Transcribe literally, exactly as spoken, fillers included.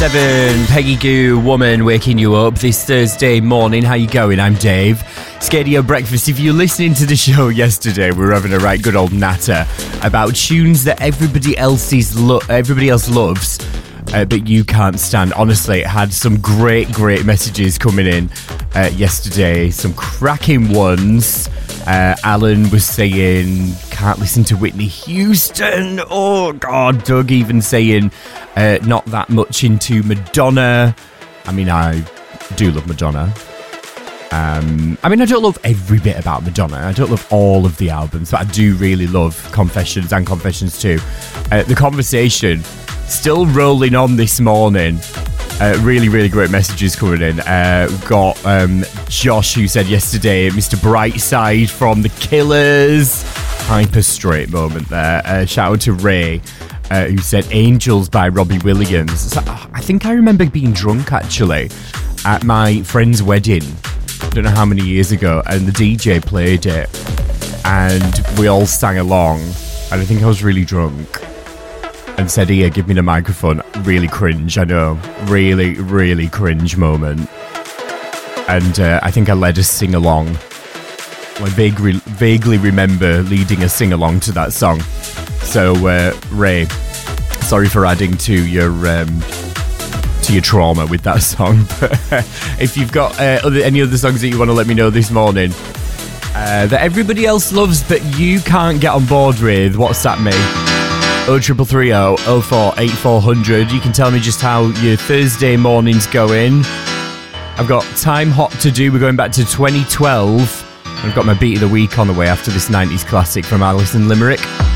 Seven, Peggy Goo, Woman, waking you up this Thursday morning. How you going? I'm Dave. Scadio Breakfast. If you're listening to the show yesterday, we were having a right good old natter about tunes that everybody else's lo- everybody else loves, uh, but you can't stand. Honestly, it had some great, great messages coming in uh, yesterday. Some cracking ones. Uh, Alan was saying, can't listen to Whitney Houston. Oh, God. Doug even saying, uh, not that much into Madonna. I mean, I do love Madonna. Um, I mean, I don't love every bit about Madonna. I don't love all of the albums, but I do really love Confessions and Confessions two. Uh, the conversation still rolling on this morning. Uh, really, really great messages coming in. Uh, we've got um, Josh, who said yesterday, Mister Brightside from The Killers. Hyper straight moment there. Uh, shout out to Ray, uh, who said Angels by Robbie Williams. So, uh, I think I remember being drunk, actually, at my friend's wedding. I don't know how many years ago. And the D J played it. And we all sang along. And I think I was really drunk. And said, here, give me the microphone. Really cringe, I know. Really, really cringe moment. And uh, I think I led a sing-along. I vaguely, vaguely remember leading a sing-along to that song. So, uh, Ray, sorry for adding to your um, to your trauma with that song. But if you've got uh, other, any other songs that you want to let me know this morning, uh, that everybody else loves but you can't get on board with, WhatsApp me. oh triple three oh oh four eight four hundred. You can tell me just how your Thursday morning's going. I've got Time Hot to do. We're going back to twenty twelve. I've got my beat of the week on the way after this nineties classic from Alison Limerick.